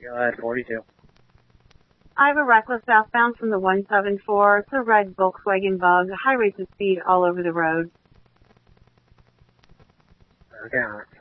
Go ahead, 42. I have a reckless southbound from the 174. It's a red Volkswagen Bug, high rates of speed all over the road. Okay,